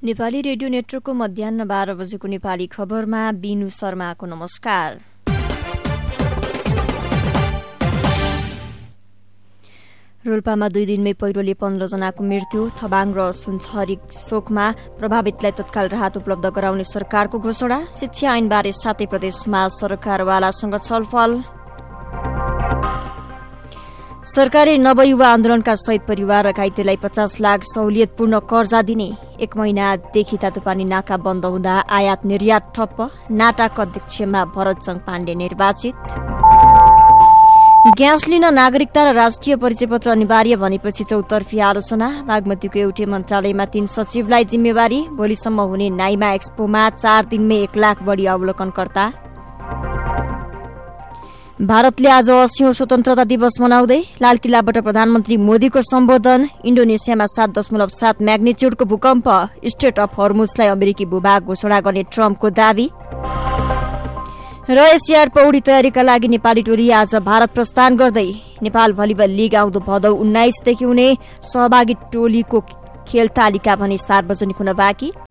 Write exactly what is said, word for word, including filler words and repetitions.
Nepali radio नेटवर्कको मध्याह्न बाह्र बजेको नेपाली खबरमा बिनु शर्माको नमस्कार। रोल्पामा दुई दिनमै पहिरोले पन्ध्र जनाको मृत्यु, थबाङ र सुनछरी शोकमा प्रभावितलाई तत्काल राहत उपलब्ध गराउने सरकारको घोषणा, शिक्षा ऐनबारे सातै प्रदेशमा सरकारवालासँग छलफल। सरकारले नवयुवा आन्दोलनका शहीद परिवार र घाइतेलाई पचास लाख सहुलियतपूर्ण कर्जा दिने, एक महिनादेखि तातोपानी नाका बन्द हुँदा आयात निर्यात ठप्प, नाटाको अध्यक्षमा भरतजङ पाण्डे निर्वाचित। ग्यास लिन नागरिकता र राष्ट्रिय परिचय पत्र अनिवार्य भनेपछि चौतर्फी आलोचना, बागमतीको एउटै मन्त्रालयमा तीन सचिवलाई जिम्मेवारी, भोलिसम्म हुने नाइमा एक्सपोमा चार दिनमै एक लाख बढी अवलोकनकर्ता। भारतले आज अस्सीऔं स्वतन्त्रता दिवस मनाउँदै लालकिल्लाबाट प्रधानमन्त्री मोदीको सम्बोधन, इण्डोनेसियामा सात दशमलव सात म्याग्निच्युडको भूकम्प, स्टेट अफ हर्मुजलाई अमेरिकी भूभाग घोषणा गर्ने ट्रम्पको दावी। र एसियाड पौडी तयारीका लागि नेपाली टोली आज भारत प्रस्थान गर्दै, नेपाल भलिबल लिग आउँदो भदौ उन्नाइसदेखि हुने, सहभागी टोलीको खेल तालिका भने सार्वजनिक हुन बाँकी।